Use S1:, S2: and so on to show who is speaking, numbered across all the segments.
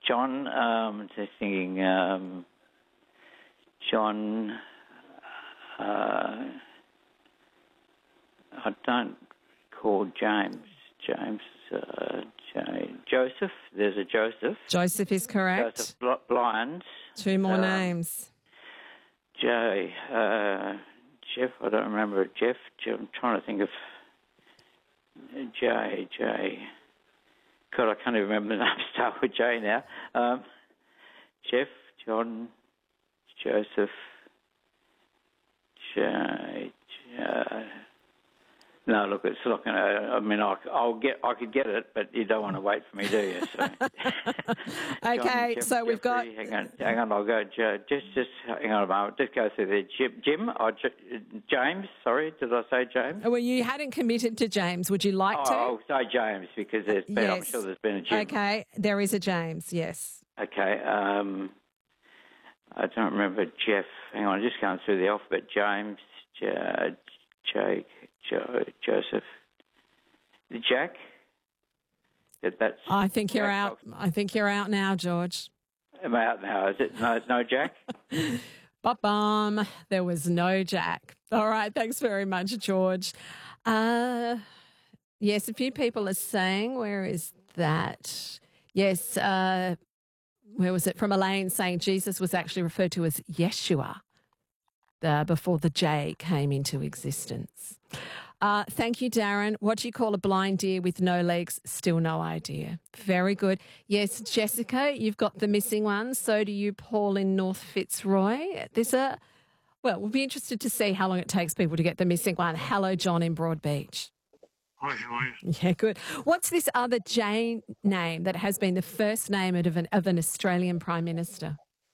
S1: John. Just thinking, John. I don't call James. Joseph. There's a Joseph.
S2: Joseph is correct.
S1: Joseph Lyons.
S2: Two more names.
S1: Jeff. I don't remember Jeff. I'm trying to think of J. God, I can't even remember the name. Start with J now. Jeff, John, Joseph, J. No, look, it's not going to. I mean, I could get it, but you don't want to wait for me, do you? So.
S2: Okay,
S1: John,
S2: so we've got.
S1: Hang on. I'll go. Just hang on a moment. Just go through there. Jim or James? Sorry, did I say James?
S2: Well, you hadn't committed to James. Would you like to?
S1: I'll say James because there's been.
S2: Yes.
S1: I'm sure there's been a Jim.
S2: Okay, there is a James. Yes.
S1: Okay. I don't remember Jeff. Hang on, I'm just going through the alphabet. James, Jake, Joseph, Jack. That's.
S2: I think you're
S1: Jack
S2: out.
S1: Fox.
S2: I think you're out now, George.
S1: Am I out now? Is it no Jack?
S2: Ba-bum. There was no Jack. All right. Thanks very much, George. Yes, a few people are saying, where is that? Yes. Where was it? From Elaine saying Jesus was actually referred to as Yeshua before the J came into existence. Thank you, Darren. What do you call a blind deer with no legs? Still no idea. Very good. Yes, Jessica, you've got the missing one. So do you, Paul, in North Fitzroy. Well, we'll be interested to see how long it takes people to get the missing one. Hello, John in Broadbeach.
S3: Hi, how are you?
S2: Yeah, good. What's this other J name that has been the first name of an Australian Prime Minister?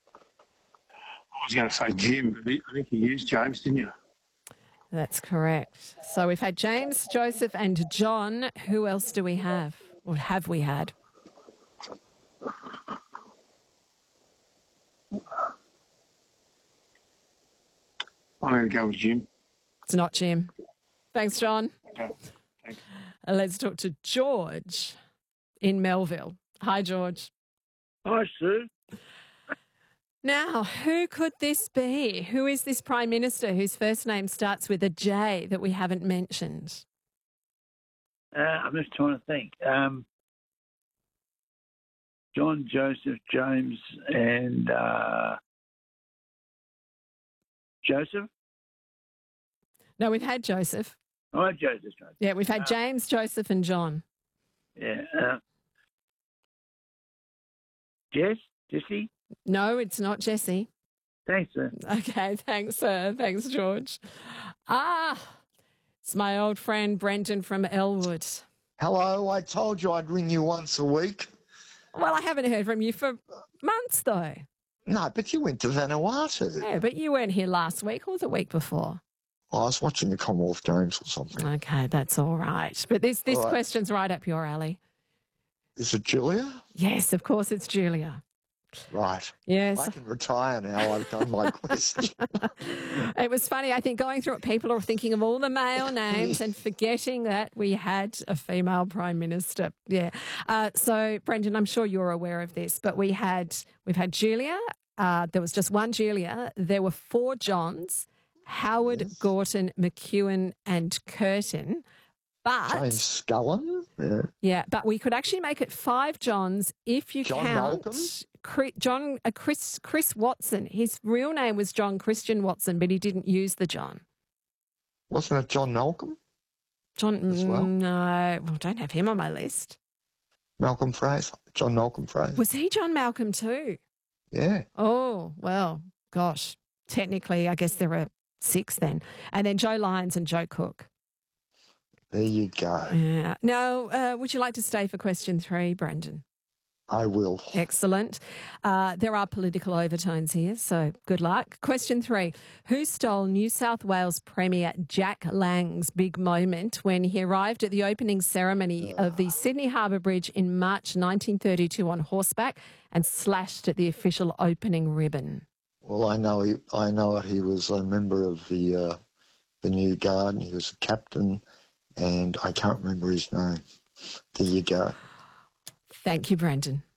S3: I was going to say Jim, but I think you used James, didn't you?
S2: That's correct. So we've had James, Joseph and John. Who else do we have? Or have we had?
S3: I'm going to go with Jim.
S2: It's not Jim. Thanks, John.
S3: Okay, thanks.
S2: Let's talk to George in Melville. Hi, George.
S4: Hi, Sue.
S2: Now, who could this be? Who is this Prime Minister whose first name starts with a J that we haven't mentioned?
S4: I'm just trying to think. John, Joseph, James, and Joseph?
S2: No, we've had Joseph.
S4: Oh, Joseph.
S2: Yeah, we've had James, Joseph and John.
S4: Yeah. Jesse?
S2: No, it's not Jesse.
S4: Thanks, sir.
S2: Okay, thanks, thanks, George. It's my old friend Brendan from Elwood.
S5: Hello, I told you I'd ring you once a week.
S2: Well, I haven't heard from you for months, though.
S5: No, but you went to Vanuatu.
S2: Yeah, but you weren't here last week or the week before.
S5: I was watching the Commonwealth Games or something.
S2: Okay, that's all right. But this
S5: All right.
S2: question's right up your alley.
S5: Is it Julia?
S2: Yes, of course it's Julia.
S5: Right.
S2: Yes.
S5: I can retire now. I've done my question.
S2: It was funny. I think going through it, people are thinking of all the male names and forgetting that we had a female prime minister. Yeah. So, Brendan, I'm sure you're aware of this, but we've had Julia. There was just one Julia. There were 4 Johns: Howard,
S5: Yes.
S2: Gorton, McEwen, and Curtin. But
S5: James Scullen. Yeah.
S2: yeah, but we could actually make it 5 Johns if you
S5: John
S2: count
S5: Malcolm?
S2: Chris Watson. His real name was John Christian Watson, but he didn't use the John.
S5: Wasn't it John Malcolm?
S2: John,
S5: As well?
S2: no, I don't have him on my list.
S5: Malcolm Fraser. John Malcolm Fraser.
S2: Was he John Malcolm too?
S5: Yeah.
S2: Oh, well, gosh. Technically, I guess there are 6 then. And then Joe Lyons and Joe Cook.
S5: There you go.
S2: Yeah. Now, would you like to stay for question 3, Brendan?
S5: I will.
S2: Excellent. There are political overtones here, so good luck. Question 3. Who stole New South Wales Premier Jack Lang's big moment when he arrived at the opening ceremony of the Sydney Harbour Bridge in March 1932 on horseback and slashed at the official opening ribbon?
S5: Well, I know it. He was a member of the New Guard. He was a captain, and I can't remember his name. There you go.
S2: Thank you, Brendan.